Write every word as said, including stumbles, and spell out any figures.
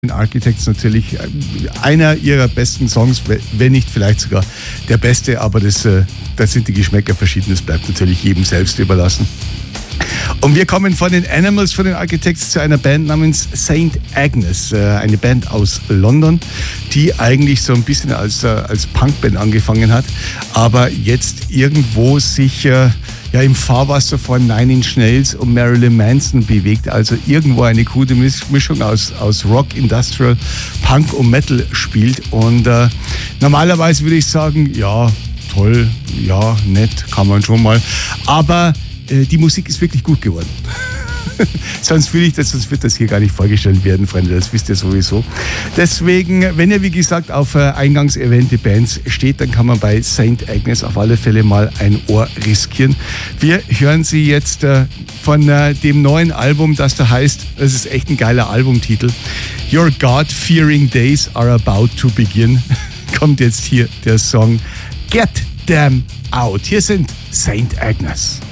Architects natürlich einer ihrer besten Songs, wenn nicht vielleicht sogar der beste, aber das, das sind die Geschmäcker verschieden, das bleibt natürlich jedem selbst überlassen. Und wir kommen von den Animals, von den Architects zu einer Band namens Saint Agnes, eine Band aus London, die eigentlich so ein bisschen als, als Punkband angefangen hat, aber jetzt irgendwo sich ja im Fahrwasser von Nine Inch Nails und Marilyn Manson bewegt, also irgendwo eine gute Mischung aus, aus Rock, Industrial, Punk und Metal spielt. Und äh, normalerweise würde ich sagen, ja, toll, ja, nett, kann man schon mal, aber äh, die Musik ist wirklich gut geworden. Sonst würde ich das, sonst wird das hier gar nicht vorgestellt werden, Freunde, das wisst ihr sowieso. Deswegen, wenn ihr wie gesagt auf äh, eingangs erwähnte Bands steht, dann kann man bei Saint Agnes auf alle Fälle mal ein Ohr riskieren. Wir hören sie jetzt äh, von äh, dem neuen Album, das da heißt, das ist echt ein geiler Albumtitel, Your God-Fearing Days Are About to Begin. Kommt jetzt hier der Song Get Them Out. Hier sind Saint Agnes.